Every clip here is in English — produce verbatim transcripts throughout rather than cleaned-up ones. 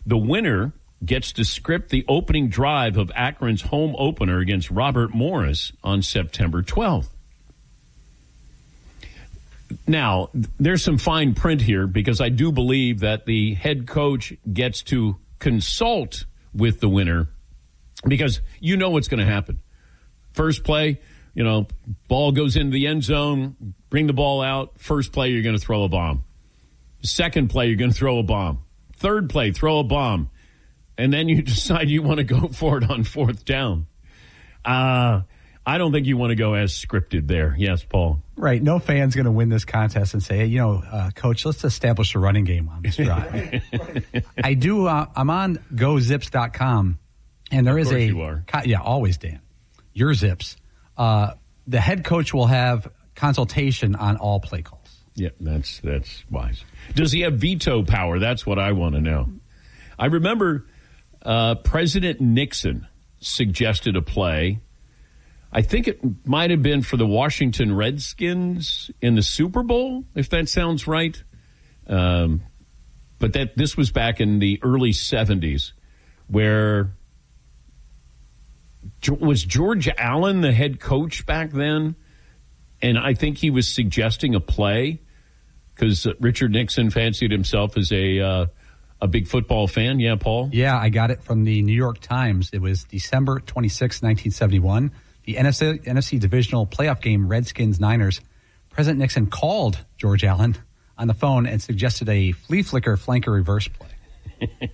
The winner gets to script the opening drive of Akron's home opener against Robert Morris on September twelfth. Now, there's some fine print here because I do believe that the head coach gets to consult with the winner because you know what's going to happen. First play, you know, ball goes into the end zone, bring the ball out. First play, you're going to throw a bomb. Second play, you're going to throw a bomb. Third play, throw a bomb. And then you decide you want to go for it on fourth down. Uh, I don't think you want to go as scripted there. Yes, Paul. Right. No fan's going to win this contest and say, hey, you know, uh, Coach, let's establish a running game on this drive. right, right. I do. Uh, I'm on go zips dot com, and there of is a. You are. Yeah, always, Dan. Your Zips. Uh, the head coach will have consultation on all play calls. Yeah, that's that's wise. Does he have veto power? That's what I want to know. I remember uh, President Nixon suggested a play. I think it might have been for the Washington Redskins in the Super Bowl, if that sounds right. Um, but that this was back in the early seventies, where was George Allen the head coach back then? And I think he was suggesting a play because Richard Nixon fancied himself as a uh, a big football fan. Yeah, Paul? Yeah, I got it from the New York Times. It was December twenty-sixth, nineteen seventy-one. The N F C, N F C divisional playoff game, Redskins-Niners. President Nixon called George Allen on the phone and suggested a flea flicker flanker reverse play.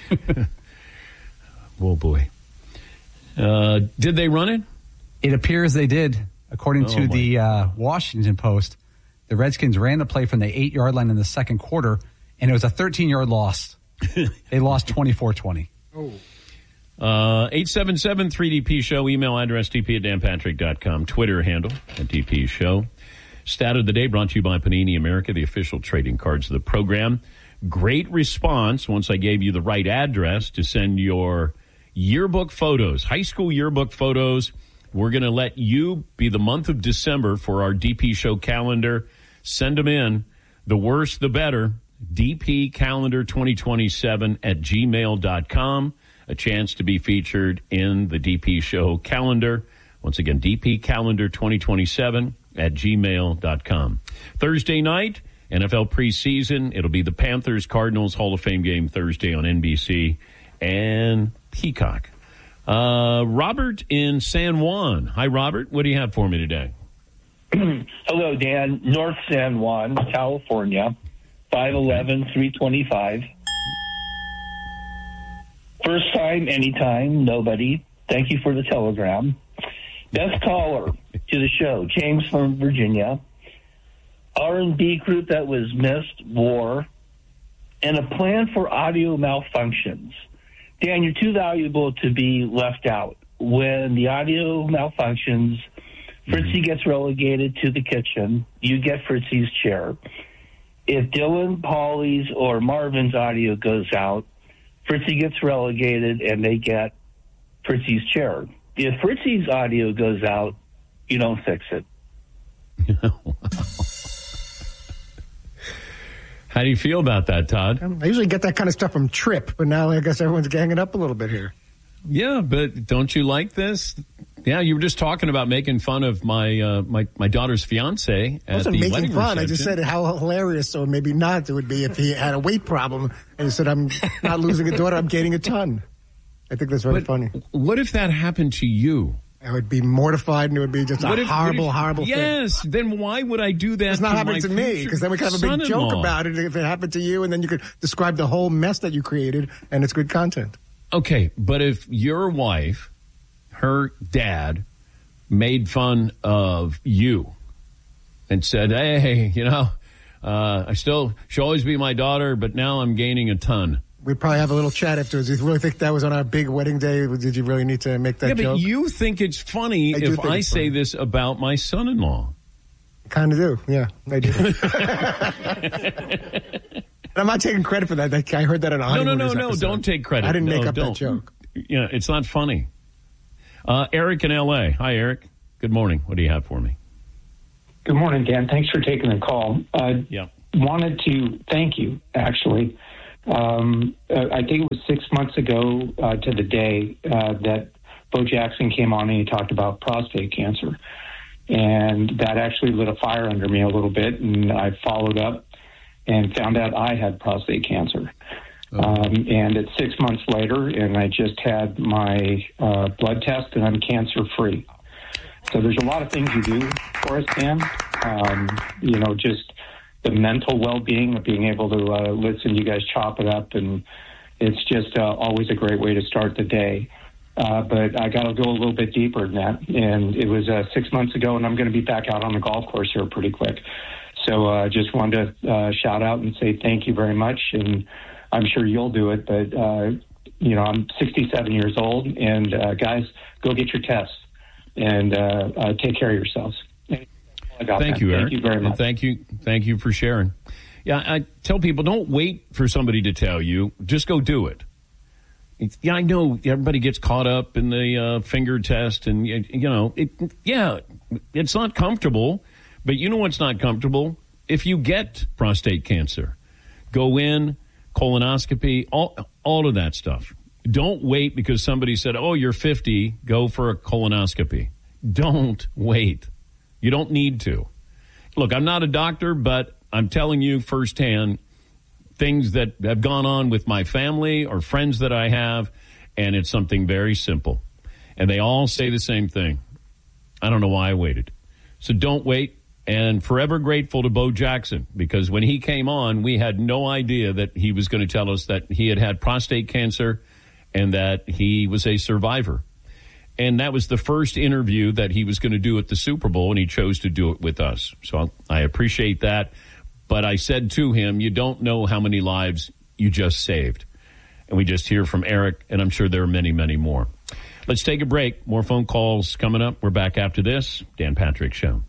Oh, boy. Uh, did they run it? It appears they did. According oh to the uh, Washington Post, the Redskins ran the play from the eight-yard line in the second quarter, and it was a thirteen-yard loss. They lost twenty-four twenty. Oh. Uh, eight seven seven three D P Show, email address d p at dan patrick dot com, Twitter handle at D P Show. Stat of the day brought to you by Panini America, the official trading cards of the program. Great response once I gave you the right address to send your yearbook photos, high school yearbook photos. We're going to let you be the month of December for our D P Show calendar. Send them in. The worse, the better. D P calendar twenty twenty-seven at gmail dot com. A chance to be featured in the D P Show calendar. Once again, D P calendar twenty twenty-seven at gmail dot com. Thursday night, N F L preseason. It'll be the Panthers-Cardinals Hall of Fame game Thursday on N B C and Peacock. Uh, Robert in San Juan. Hi, Robert. What do you have for me today? Hello, Dan. North San Juan, California, five eleven, three twenty-five. First time, anytime, nobody. Thank you for the telegram. Best caller to the show, James from Virginia. R and B group that was missed, war, and a plan for audio malfunctions. Dan, you're too valuable to be left out. When the audio malfunctions, Fritzy gets relegated to the kitchen. You get Fritzy's chair. If Dylan, Paulie's, or Marvin's audio goes out, Fritzy gets relegated and they get Fritzy's chair. If Fritzy's audio goes out, you don't fix it. How do you feel about that, Todd? I usually get that kind of stuff from Trip, but now I guess everyone's ganging up a little bit here. Yeah, but don't you like this? Yeah, you were just talking about making fun of my uh, my, my daughter's fiance at I wasn't the making wedding fun. reception. I just said how hilarious, or maybe not, it would be if he had a weight problem and he said, I'm not losing a daughter, I'm gaining a ton. I think that's very but funny. What if that happened to you? I would be mortified and it would be just a if, horrible, if, horrible yes, thing. Yes, then why would I do that It's not to happening my to me, because then we could have a big son-in-law? joke about it if it happened to you, and then you could describe the whole mess that you created, and it's good content. Okay, but if your wife, her dad, made fun of you and said, hey, you know, uh, I still, she'll always be my daughter, but now I'm gaining a ton. We'd probably have a little chat afterwards. Do you really think that was on our big wedding day? Did you really need to make that yeah, joke? Yeah, but you think it's funny I if I it's say funny. this about my son-in-law. Kind of do, yeah, I do. And I'm not taking credit for that. I heard that on a No, no, Honeymooners no, no, episode. don't take credit. I didn't no, make up don't. that joke. Yeah, it's not funny. Uh, Eric in L A. Hi, Eric. Good morning. What do you have for me? Good morning, Dan. Thanks for taking the call. I yeah. wanted to thank you, actually, Um, uh, I think it was six months ago uh, to the day uh, that Bo Jackson came on and he talked about prostate cancer. And that actually lit a fire under me a little bit, and I followed up and found out I had prostate cancer. Oh. Um, and it's six months later, and I just had my uh, blood test, and I'm cancer-free. So there's a lot of things you do for us, Dan. Um, you know, just the mental well-being of being able to uh, listen to you guys chop it up, and it's just uh, always a great way to start the day. Uh, but I got to go a little bit deeper than that, and it was uh, six months ago, and I'm going to be back out on the golf course here pretty quick. So I uh, just wanted to uh, shout out and say thank you very much, and I'm sure you'll do it, but, uh, you know, I'm sixty-seven years old, and uh, guys, go get your tests, and uh, uh, take care of yourselves. Thank that. you, Eric. Thank you very much. And thank you, thank you for sharing. Yeah, I tell people, don't wait for somebody to tell you. Just go do it. Yeah, I know everybody gets caught up in the uh, finger test, and, you know, it, yeah, it's not comfortable, but you know what's not comfortable? If you get prostate cancer, go in, colonoscopy, all, all of that stuff. Don't wait because somebody said, oh, you're fifty, go for a colonoscopy. Don't wait. You don't need to. Look, I'm not a doctor, but I'm telling you firsthand, things that have gone on with my family or friends that I have, and it's something very simple. And they all say the same thing. I don't know why I waited. So don't wait, and forever grateful to Bo Jackson, because when he came on, we had no idea that he was going to tell us that he had had prostate cancer and that he was a survivor. And that was the first interview that he was going to do at the Super Bowl, and he chose to do it with us. So I appreciate that. But I said to him, you don't know how many lives you just saved. And we just hear from Eric, and I'm sure there are many, many more. Let's take a break. More phone calls coming up. We're back after this. Dan Patrick Show.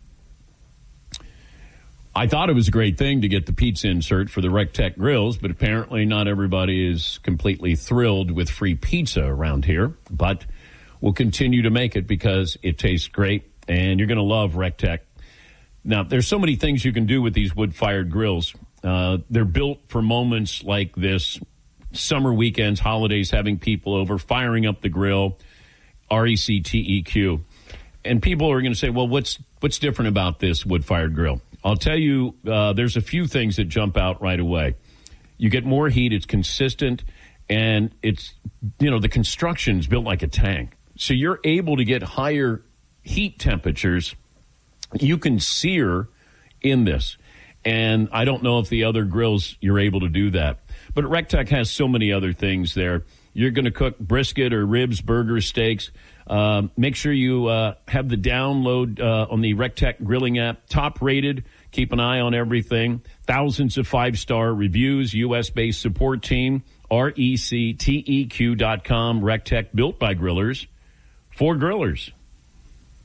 I thought it was a great thing to get the pizza insert for the RecTech grills, but apparently not everybody is completely thrilled with free pizza around here. But we'll continue to make it because it tastes great, and you're going to love RecTech. Now, there's so many things you can do with these wood-fired grills. Uh, they're built for moments like this, summer weekends, holidays, having people over, firing up the grill, R E C T E Q. And people are going to say, well, what's what's different about this wood-fired grill? I'll tell you, uh, there's a few things that jump out right away. You get more heat, it's consistent, and it's, you know, the construction's built like a tank. So you're able to get higher heat temperatures. You can sear in this, and I don't know if the other grills you're able to do that. But RecTech has so many other things there. You're going to cook brisket or ribs, burgers, steaks. Uh, make sure you uh, have the download uh, on the RecTech grilling app. Top rated. Keep an eye on everything. Thousands of five-star reviews. U S-based support team. R E C T E Q dot com. RecTech, built by grillers for grillers.